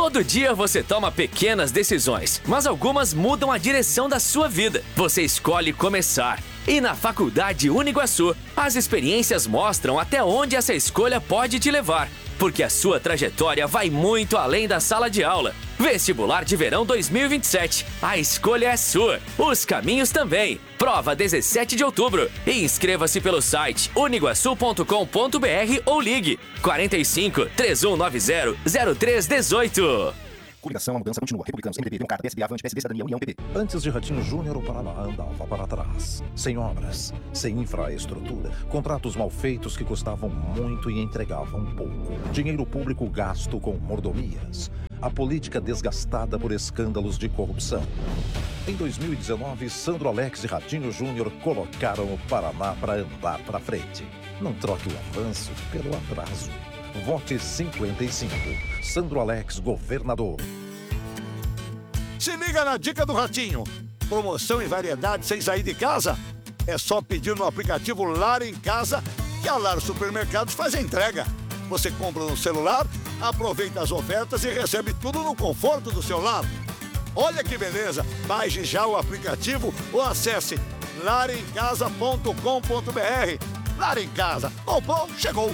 Todo dia você toma pequenas decisões, mas algumas mudam a direção da sua vida. Você escolhe começar. E na Faculdade Uniguaçu, as experiências mostram até onde essa escolha pode te levar. Porque a sua trajetória vai muito além da sala de aula. Vestibular de Verão 2027. A escolha é sua. Os caminhos também. Prova 17 de outubro. E inscreva-se pelo site uniguaçu.com.br ou ligue 45 3190 0318. Coligação, a mudança continua. Republicanos, MDB, Democrata, PSB, Avante, PSD, Cidadania, União, PP. Antes de Ratinho Júnior, o Paraná andava para trás. Sem obras, sem infraestrutura, contratos mal feitos que custavam muito e entregavam pouco. Dinheiro público gasto com mordomias. A política desgastada por escândalos de corrupção. Em 2019, Sandro Alex e Ratinho Júnior colocaram o Paraná para andar para frente. Não troque o avanço pelo atraso. Vote 55. Sandro Alex, governador. Se liga na dica do Ratinho. Promoção e variedade sem sair de casa? É só pedir no aplicativo Lar em Casa que a Lar Supermercados faz a entrega. Você compra no celular, aproveita as ofertas e recebe tudo no conforto do seu lar. Olha que beleza! Baixe já o aplicativo ou acesse laremcasa.com.br. Lar em Casa. Comprou, chegou!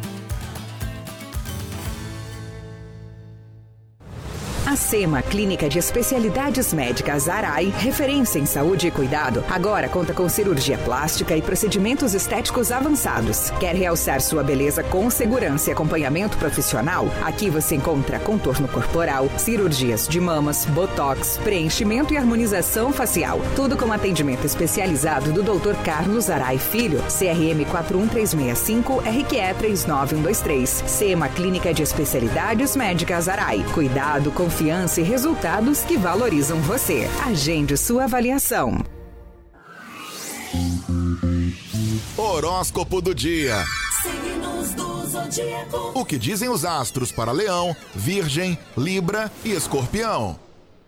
A SEMA, Clínica de Especialidades Médicas Arai, referência em saúde e cuidado, agora conta com cirurgia plástica e procedimentos estéticos avançados. Quer realçar sua beleza com segurança e acompanhamento profissional? Aqui você encontra contorno corporal, cirurgias de mamas, botox, preenchimento e harmonização facial. Tudo com atendimento especializado do Dr. Carlos Arai Filho, CRM 41365, RQE 39123. SEMA, Clínica de Especialidades Médicas Arai. Cuidado, confiança e resultados que valorizam você. Agende sua avaliação. Horóscopo do dia. Signos do zodíaco. O que dizem os astros para Leão, Virgem, Libra e Escorpião?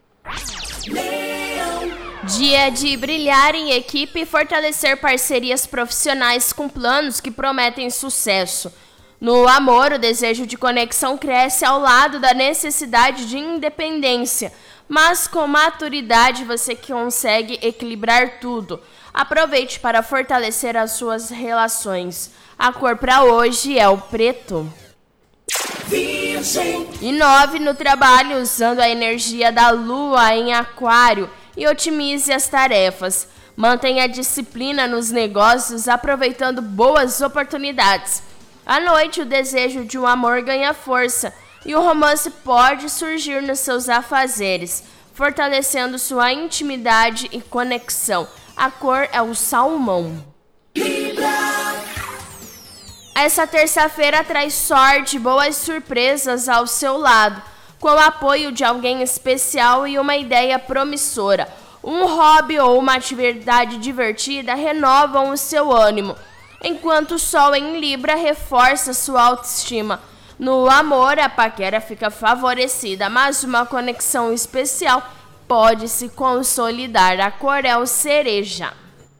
Leão. Dia de brilhar em equipe e fortalecer parcerias profissionais com planos que prometem sucesso. No amor, o desejo de conexão cresce ao lado da necessidade de independência, mas com maturidade você consegue equilibrar tudo. Aproveite para fortalecer as suas relações. A cor para hoje é o preto. Virgem. Inove no trabalho usando a energia da lua em aquário e otimize as tarefas. Mantenha a disciplina nos negócios, aproveitando boas oportunidades. À noite, o desejo de um amor ganha força e o romance pode surgir nos seus afazeres, fortalecendo sua intimidade e conexão. A cor é o salmão. Libra. Essa terça-feira traz sorte e boas surpresas ao seu lado, com o apoio de alguém especial e uma ideia promissora. Um hobby ou uma atividade divertida renovam o seu ânimo, enquanto o Sol em Libra reforça sua autoestima. No amor, a paquera fica favorecida, mas uma conexão especial pode se consolidar. A cor é o cereja.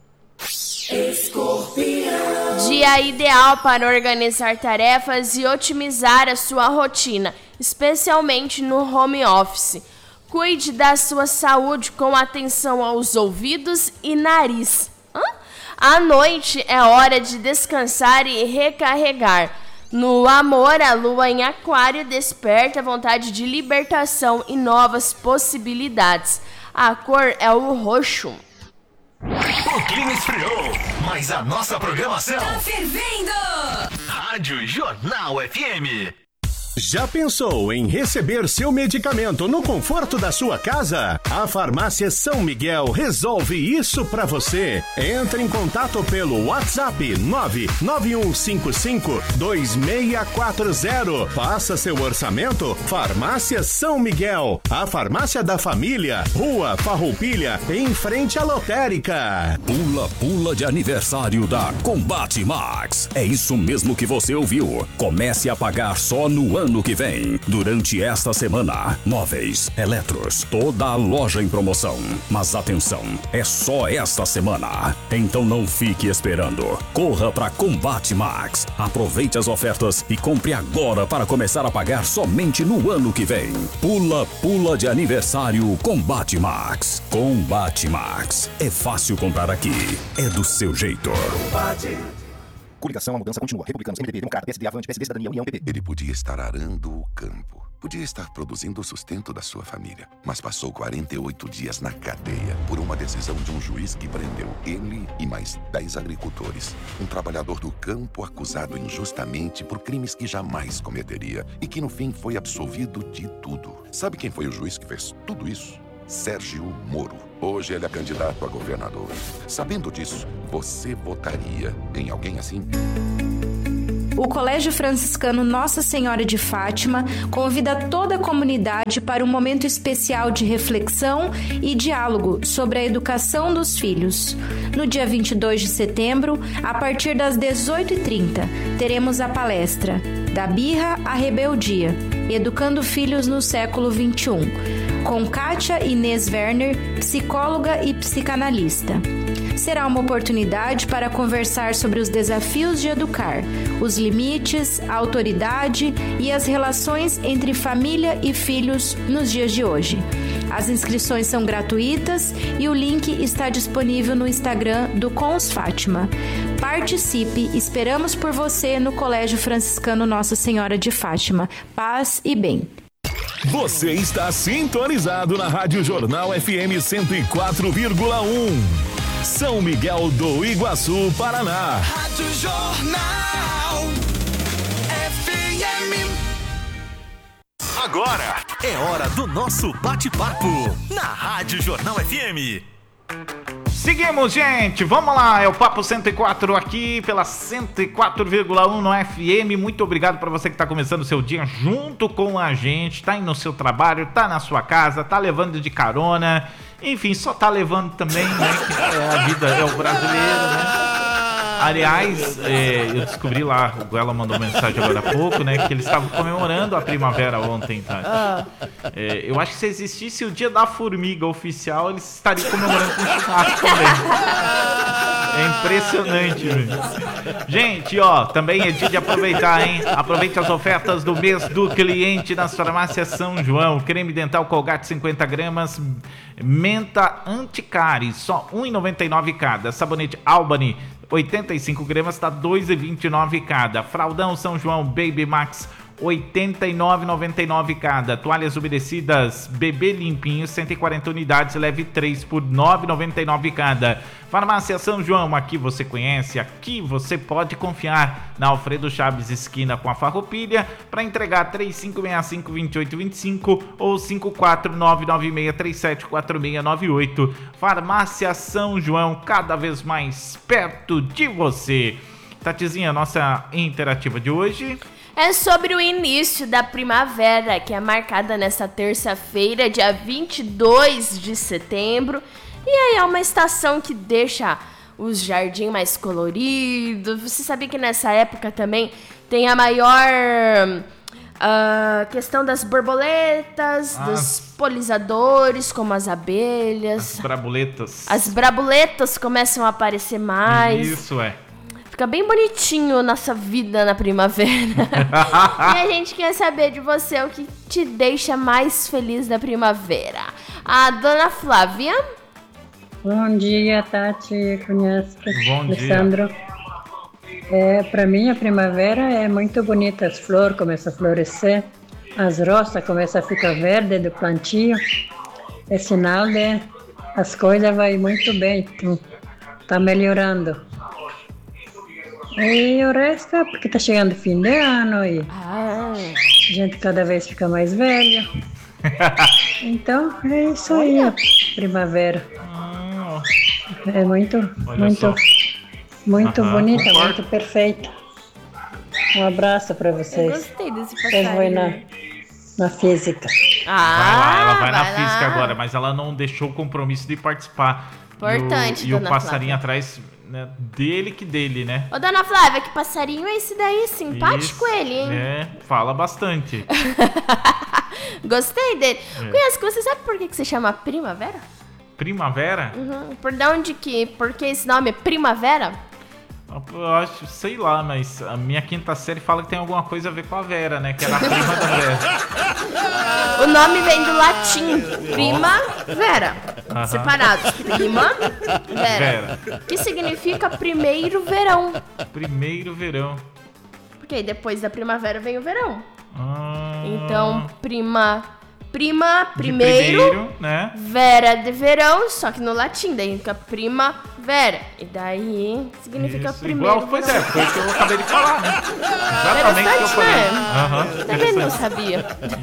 Escorpião. Dia ideal para organizar tarefas e otimizar a sua rotina, especialmente no home office. Cuide da sua saúde com atenção aos ouvidos e nariz. À noite é hora de descansar e recarregar. No amor, a lua em aquário desperta a vontade de libertação e novas possibilidades. A cor é o roxo. O clima esfriou, mas a nossa programação Tá fervendo! Rádio Jornal FM. Já pensou em receber seu medicamento no conforto da sua casa? A Farmácia São Miguel resolve isso para você. Entre em contato pelo WhatsApp 991552640. Faça seu orçamento. Farmácia São Miguel, a farmácia da família, Rua Farroupilha, em frente à lotérica. Pula de aniversário da Combate Max. É isso mesmo que você ouviu. Comece a pagar só no ano ano que vem. Durante esta semana, móveis, eletros, toda a loja em promoção. Mas atenção, é só esta semana. Então não fique esperando. Corra para Combate Max. Aproveite as ofertas e compre agora para começar a pagar somente no ano que vem. Pula de aniversário Combate Max. Combate Max. É fácil comprar aqui. É do seu jeito. Coligação, a mudança continua. Republicanos, MDB, Democrata, PSD, Avante, PSD, Cidadania, União, PP. Ele podia estar arando o campo. Podia estar produzindo o sustento da sua família. Mas passou 48 dias na cadeia por uma decisão de um juiz que prendeu ele e mais 10 agricultores. Um trabalhador do campo acusado injustamente por crimes que jamais cometeria e que no fim foi absolvido de tudo. Sabe quem foi o juiz que fez tudo isso? Sérgio Moro. Hoje ele é candidato a governador. Sabendo disso, você votaria em alguém assim? O Colégio Franciscano Nossa Senhora de Fátima convida toda a comunidade para um momento especial de reflexão e diálogo sobre a educação dos filhos. No dia 22 de setembro, a partir das 18h30, teremos a palestra Da Birra à Rebeldia, Educando Filhos no Século XXI, com Kátia Inês Werner, psicóloga e psicanalista. Será uma oportunidade para conversar sobre os desafios de educar, os limites, a autoridade e as relações entre família e filhos nos dias de hoje. As inscrições são gratuitas e o link está disponível no Instagram do Cons Fátima. Participe, esperamos por você no Colégio Franciscano Nossa Senhora de Fátima. Paz e bem. Você está sintonizado na Rádio Jornal FM 104,1. São Miguel do Iguaçu, Paraná. Rádio Jornal FM. Agora é hora do nosso bate-papo na Rádio Jornal FM. Seguimos, gente, vamos lá, é o Papo 104 aqui pela 104,1 no FM. Muito obrigado para você que está começando o seu dia junto com a gente, tá indo no seu trabalho, tá na sua casa, tá levando de carona, enfim, só tá levando também, né, que é a vida, é o brasileiro, né? Aliás, eu descobri lá, o Guela mandou mensagem agora há pouco, né, que eles estavam comemorando a primavera ontem, tá? Eu acho que se existisse o dia da formiga oficial, eles estariam comemorando com churrasco também. É impressionante, velho. Gente, ó, também é dia de aproveitar, hein? Aproveite as ofertas do mês do cliente nas farmácias São João. Creme dental Colgate 50 gramas, menta anticárie, só R$ 1,99 cada. Sabonete Albany 85 gramas, está R$ 2,29 cada. Fraldão São João Baby Max, R$ 89,99 cada. Toalhas umedecidas Bebê Limpinho, 140 unidades, leve 3 por R$ 9,99 cada. Farmácia São João, aqui você conhece, aqui você pode confiar. Na Alfredo Chaves, esquina com a Farroupilha, para entregar 3565-2825 ou 54996374698. Farmácia São João, cada vez mais perto de você. Tatizinha, nossa interativa de hoje é sobre o início da primavera, que é marcada nesta terça-feira, dia 22 de setembro. E aí é uma estação que deixa os jardins mais coloridos. Você sabia que nessa época também tem a maior questão das borboletas, dos polinizadores, como as abelhas. As brabuletas. As brabuletas começam a aparecer mais. Isso, é. Fica bem bonitinho nossa vida na primavera. E a gente quer saber de você o que te deixa mais feliz da primavera. A dona Flávia. Bom dia, Tati, Cunhasca, Bom Alessandro. Para mim a primavera é muito bonita, as flores começam a florescer, as rosas começam a ficar verdes do plantio, é sinal de as coisas vão muito bem, tá melhorando. E o resto é porque tá chegando o fim de ano e a gente cada vez fica mais velha. Então é isso aí, a primavera. É muito bonita, muito perfeita. Um abraço para vocês. Eu gostei desse Vocês passarinho. vão na física. Vai lá, ela vai na física agora, mas ela não deixou o compromisso de participar. Importante, E o dona passarinho Flávia. atrás né, dele que dele, né? Ô, dona Flávia, que passarinho é esse daí? Simpático ele, hein? Fala bastante. Gostei dele. Conhece, você sabe por que se chama Primavera? Primavera? Uhum. Por que esse nome é Primavera? Eu acho, sei lá, mas a minha quinta série fala que tem alguma coisa a ver com a Vera, né? Que era a prima da Vera. O nome vem do latim, primavera. Separados, primavera. Que significa primeiro verão. Primeiro verão. Porque aí depois da primavera vem o verão. Então, primeiro, né? Vera de verão, só que no latim, daí fica primavera. E daí significa primeiro. Igual, pois é, foi o que eu acabei de falar, né? Exatamente o que eu falei. Também não sabia.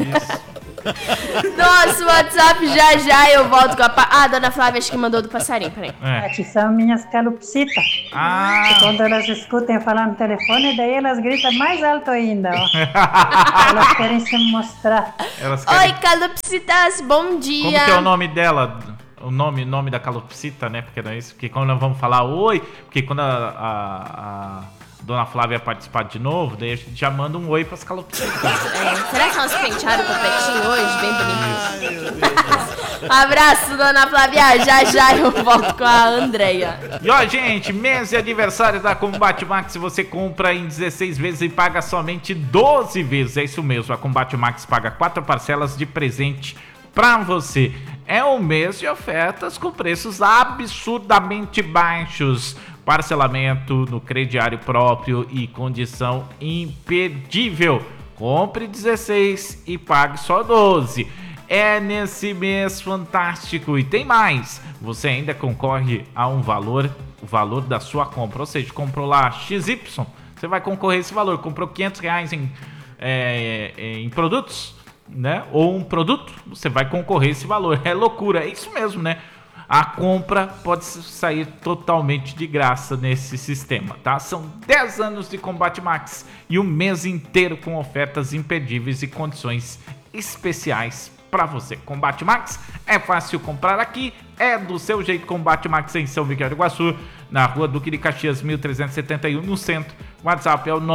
Nosso WhatsApp, já eu volto com a dona Flávia acho que mandou do passarinho, peraí. Aqui são minhas calopsitas. E quando elas escutam falar no telefone, daí elas gritam mais alto ainda, ó. Elas querem se mostrar. Oi, calopsitas, bom dia. Como que é o nome dela? O nome da calopsita, né? Porque não é isso. Porque quando nós vamos falar oi, porque quando a Dona Flávia participar de novo, daí a gente já manda um oi pras calopsitas. Será que elas pentearam o topetinho hoje? Bem bonitinho. Abraço, Dona Flávia. Já eu volto com a Andreia. E ó, gente, mês de aniversário da Combate Max, você compra em 16 vezes e paga somente 12 vezes. É isso mesmo, a Combate Max paga 4 parcelas de presente pra você. É um mês de ofertas com preços absurdamente baixos. Parcelamento no crediário próprio e condição imperdível. Compre 16 e pague só 12. É nesse mês fantástico. E tem mais. Você ainda concorre a o valor da sua compra. Ou seja, comprou lá XY, você vai concorrer a esse valor. Comprou R$500 em produtos, né? Ou um produto, você vai concorrer a esse valor. É loucura, é isso mesmo, né? A compra pode sair totalmente de graça nesse sistema, tá? São 10 anos de Combate Max e um mês inteiro com ofertas imperdíveis e condições especiais para você. Combate Max é fácil comprar aqui, é do seu jeito. Combate Max em São Miguel do Iguaçu, na Rua Duque de Caxias, 1371, no centro. WhatsApp é o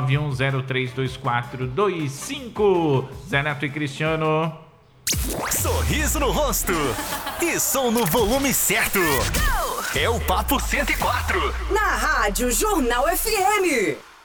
991032425. Zé Neto e Cristiano. Sorriso no rosto e som no volume certo. É o Papo 104. Na Rádio Jornal FM.